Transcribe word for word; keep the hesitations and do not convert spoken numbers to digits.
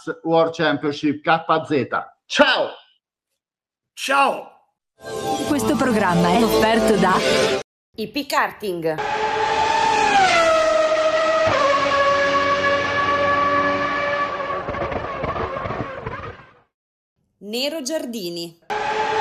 Max World Championship K Z. Ciao! Ciao! Questo programma è offerto da I P Karting. Nero Giardini.